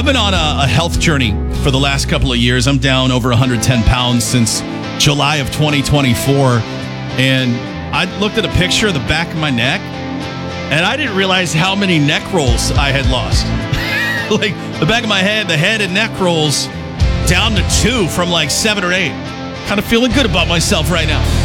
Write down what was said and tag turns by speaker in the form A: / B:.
A: I've been on a health journey for the last couple of years. I'm down over 110 pounds since July of 2024. And I looked at a picture of the back of my neck, and I didn't realize how many neck rolls I had lost. Like the back of my head, the head and neck rolls down to 2 from like 7 or 8. Kind of feeling good about myself right now.